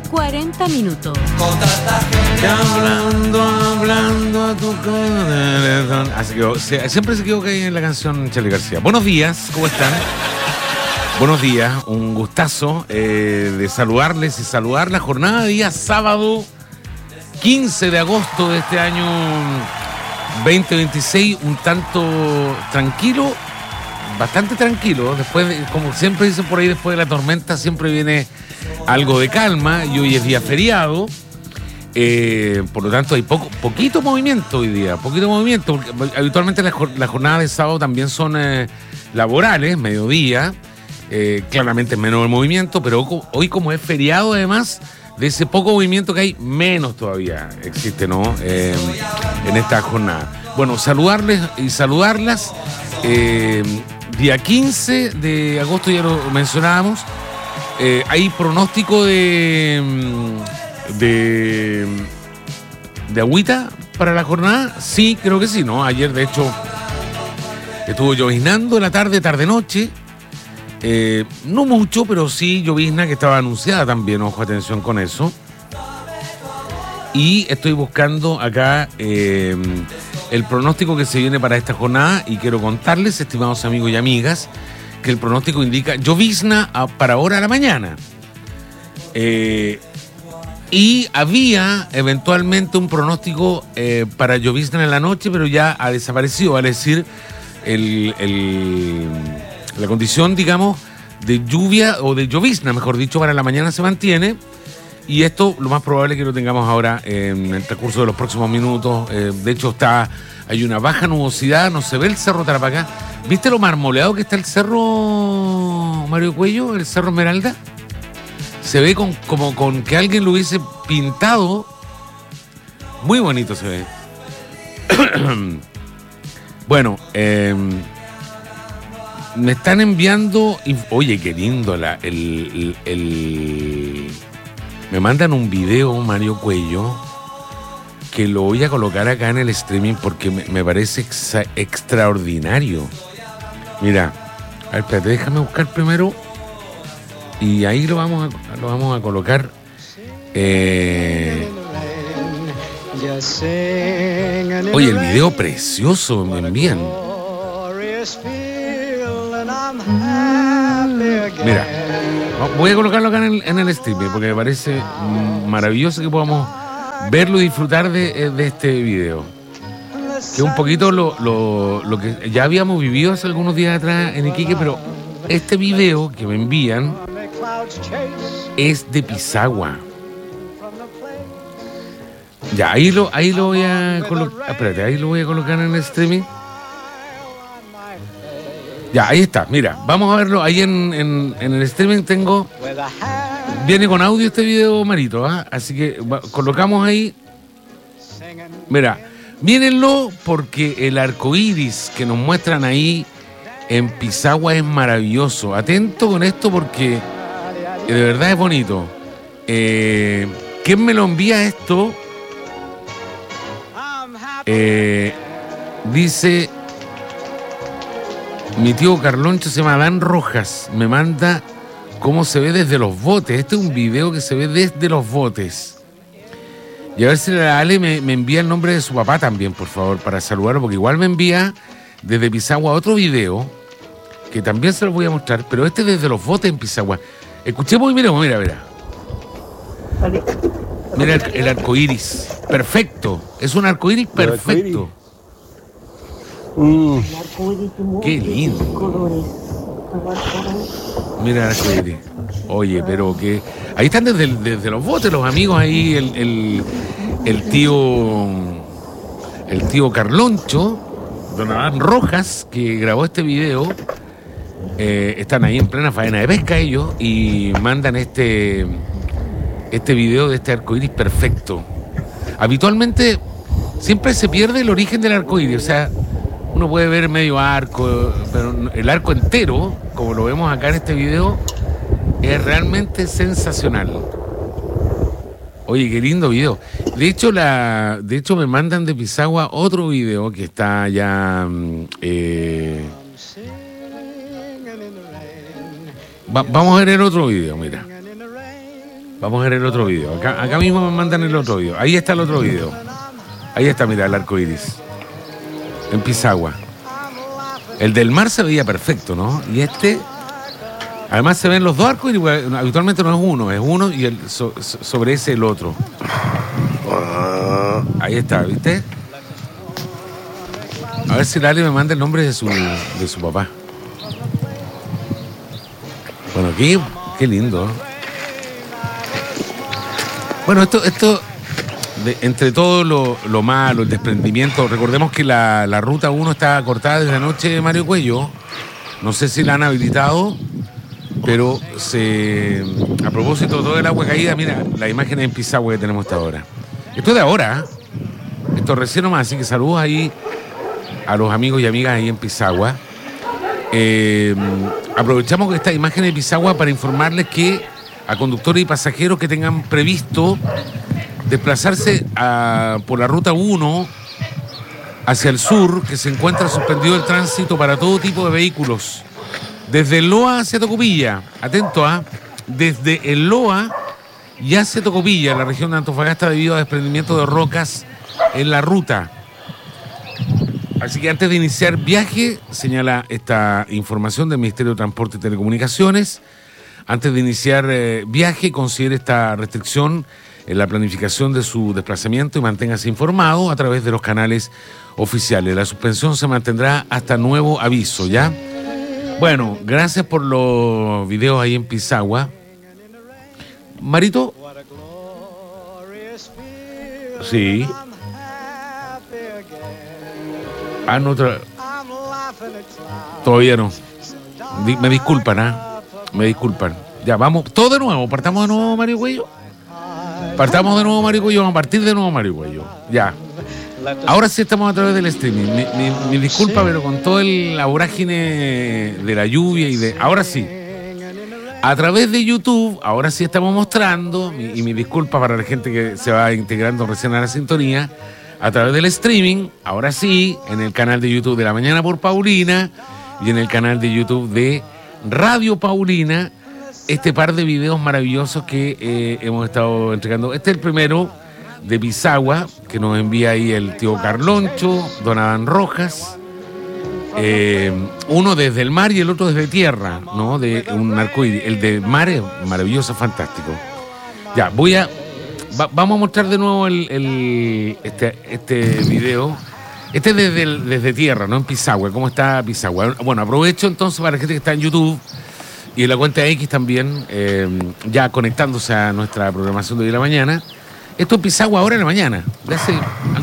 40 minutos. Hablando a tu corazón. Así que siempre se equivoca ahí en la canción Charly García. Buenos días, ¿cómo están? Buenos días, un gustazo de saludarles y saludar la jornada de día sábado 15 de agosto de este año 2026, un tanto tranquilo, bastante tranquilo. Después, como siempre dicen por ahí, después de la tormenta siempre viene algo de calma y hoy es día feriado. Por lo tanto hay poquito movimiento hoy día, porque habitualmente las jornadas de sábado también son laborales, mediodía, claramente menos el movimiento, pero hoy como es feriado además, de ese poco movimiento que hay, menos todavía existe, ¿no? En esta jornada. Bueno, saludarles y saludarlas. Día 15 de agosto, ya lo mencionábamos. Hay pronóstico de agüita para la jornada. Sí, creo que sí, ¿no? Ayer, de hecho, estuvo lloviznando la tarde-noche. No mucho, pero sí llovizna que estaba anunciada también, ojo, atención con eso. Y estoy buscando acá el pronóstico que se viene para esta jornada y quiero contarles, estimados amigos y amigas, que el pronóstico indica llovizna para ahora a la mañana. Y había eventualmente un pronóstico para llovizna en la noche, pero ya ha desaparecido, vale decir, la condición, digamos, de lluvia o de llovizna, mejor dicho, para la mañana se mantiene. Y esto lo más probable es que lo tengamos ahora en el transcurso de los próximos minutos. De hecho, hay una baja nubosidad, no se ve el cerro Tarapacá. ¿Viste lo marmoleado que está el cerro, Mario Cuello, el cerro Esmeralda? Se ve como con que alguien lo hubiese pintado. Muy bonito se ve. Bueno, me están enviando... Oye, qué lindo me mandan un video, Mario Cuello, que lo voy a colocar acá en el streaming porque me parece extraordinario. Mira, a ver, espérate, déjame buscar primero y ahí lo vamos a colocar. Oye, el video precioso me envían. Mira, voy a colocarlo acá en el streaming porque me parece maravilloso que podamos verlo y disfrutar de este video. Que es un poquito lo que ya habíamos vivido hace algunos días atrás en Iquique, pero este video que me envían es de Pisagua. Ya, ahí lo voy a colocar. Espérate, ahí lo voy a colocar en el streaming. Ya, ahí está, mira, vamos a verlo ahí en el streaming. Viene con audio este video, Marito, ¿eh? Así que colocamos ahí. Mira, mírenlo porque el arco iris que nos muestran ahí en Pisagua es maravilloso. Atento con esto porque de verdad es bonito. ¿Quién me lo envía esto? Dice... Mi tío Carloncho, se llama Dan Rojas, me manda cómo se ve desde los botes. Este es un video que se ve desde los botes. Y a ver si la Ale me envía el nombre de su papá también, por favor, para saludarlo, porque igual me envía desde Pisagua otro video, que también se lo voy a mostrar, pero este es desde los botes en Pisagua. Escuchemos y miremos, mira. Mira el arco iris, perfecto, es un arco iris perfecto. Qué lindo. Mira el arco iris. Oye, pero que ahí están desde los botes los amigos ahí, el tío Carloncho, don Adán Rojas, que grabó este video. Están ahí en plena faena de pesca ellos y mandan este video de este arco iris perfecto. Habitualmente siempre se pierde el origen del arco iris, o sea, uno puede ver medio arco, pero el arco entero, como lo vemos acá en este video, es realmente sensacional. Oye, qué lindo video. De hecho, me mandan de Pisagua otro video que está ya... vamos a ver el otro video, mira. Vamos a ver el otro video. Acá mismo me mandan el otro video. Ahí está el otro video. Ahí está, mira, el arco iris. En Pisagua. El del mar se veía perfecto, ¿no? Y este... Además se ven los dos arcos iris. Habitualmente no es uno y sobre ese el otro. Ahí está, ¿viste? A ver si Lali me manda el nombre de su papá. Bueno, qué lindo, ¿eh? Bueno, esto entre todo lo malo, el desprendimiento, recordemos que la ruta 1 está cortada desde anoche, Mario Cuello. No sé si la han habilitado, pero a propósito de todo el agua caída, mira, la imagen en Pisagua que tenemos hasta ahora. Esto es de ahora, ¿eh? Esto recién nomás, así que saludos ahí a los amigos y amigas ahí en Pisagua. Aprovechamos esta imagen de Pisagua para informarles que a conductores y pasajeros que tengan previsto desplazarse por la ruta 1 hacia el sur, que se encuentra suspendido el tránsito para todo tipo de vehículos. Desde el Loa hacia Tocopilla, atento desde el Loa y hacia Tocopilla, en la región de Antofagasta, debido a desprendimiento de rocas en la ruta. Así que antes de iniciar viaje, señala esta información del Ministerio de Transporte y Telecomunicaciones, antes de iniciar viaje, considere esta restricción en la planificación de su desplazamiento y manténgase informado a través de los canales oficiales. La suspensión se mantendrá hasta nuevo aviso, ¿ya? Bueno, gracias por los videos ahí en Pisagua. Marito. Sí. No, todavía no. Me disculpan, ¿ah? Me disculpan. Ya, vamos, todo de nuevo. Partamos de nuevo, Mario Cuello. Partamos de nuevo, Mario Cuello. Vamos a partir de nuevo, Mario Cuello. Ya. Ahora sí estamos a través del streaming. Mi disculpa, pero con todo la vorágine de la lluvia y ahora sí. A través de YouTube, ahora sí estamos mostrando, y mi disculpa para la gente que se va integrando recién a la sintonía, a través del streaming, ahora sí, en el canal de YouTube de La Mañana por Paulina y en el canal de YouTube de Radio Paulina, este par de videos maravillosos que hemos estado entregando. Este es el primero de Pisagua, que nos envía ahí el tío Carloncho, don Adán Rojas. Uno desde el mar y el otro desde tierra, ¿no? De un arcoíris. El de mar es maravilloso, fantástico. Ya, vamos a mostrar de nuevo este video. Este es desde tierra, ¿no? En Pisagua. ¿Cómo está Pisagua? Bueno, aprovecho entonces para la gente que está en YouTube y en la cuenta X también, ya conectándose a nuestra programación de hoy en la mañana. Esto es Pisagua ahora en la mañana.